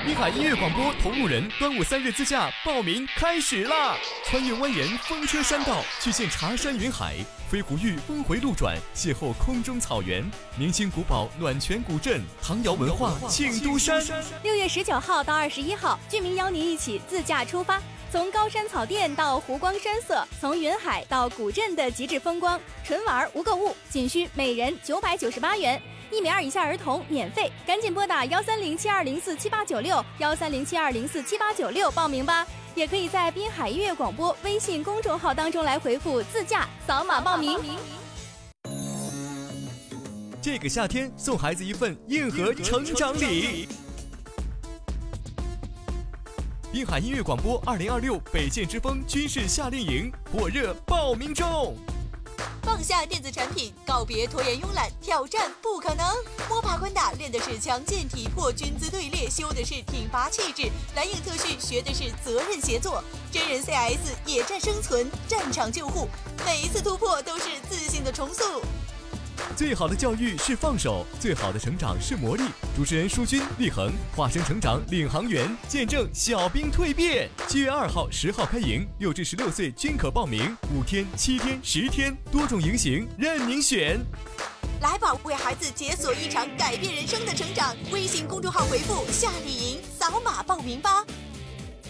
滨海音乐广播同路人端午3日自驾报名开始啦！穿越蜿蜒风车山道，去见茶山云海，飞狐峪峰回路转，邂逅空中草原，明清古堡暖泉古镇，唐窑文化庆都山。 6月19号到21号，居民邀您一起自驾出发，从高山草甸到湖光山色，从云海到古镇的极致风光，纯玩无购物，仅需每人998元。1米2以下儿童免费，赶紧拨打13072047896，13072047896报名吧。也可以在滨海音乐广播微信公众号当中来回复自驾，扫码报名。 这个夏天送孩子一份硬核成长礼。滨海音乐广播2026北剑之风军事夏令营火热报名中。 放下电子产品，告别拖延慵懒，挑战不可能。摸爬滚打练的是强健体魄，军姿队列修的是挺拔气质，蓝影特训学的是责任协作，真人 CS 野战生存，战场救护，每一次突破都是自信的重塑。 最好的教育是放手，最好的成长是磨砺。主持人舒军、立恒化身成长领航员，见证小兵蜕变。7月2号、10号开营，6至16岁均可报名，5天、7天、10天，多种营型任您选。 来吧，为孩子解锁一场改变人生的成长。微信公众号回复夏令营，扫码报名吧。